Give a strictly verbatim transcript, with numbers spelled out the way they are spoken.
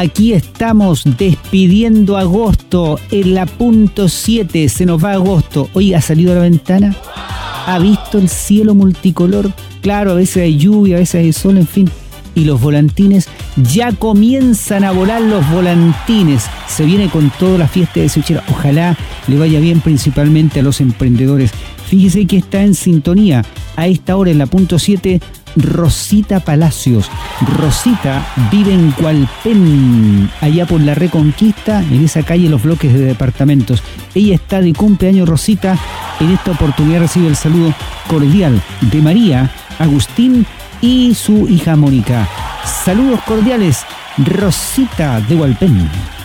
Aquí estamos despidiendo agosto en la punto siete. Se nos va agosto. Oiga, ¿ha salido a la ventana? ¿Ha visto el cielo multicolor? Claro, a veces hay lluvia, a veces hay sol, en fin. Y los volantines, ya comienzan a volar los volantines. Se viene con toda la fiesta de Suchera. Ojalá le vaya bien principalmente a los emprendedores. Fíjese que está en sintonía a esta hora en la punto siete Rosita Palacios. Rosita vive en Hualpén, allá por la Reconquista, en esa calle los bloques de departamentos. Ella está de cumpleaños, Rosita. En esta oportunidad recibe el saludo cordial de María, Agustín y su hija Mónica. Saludos cordiales, Rosita de Hualpén.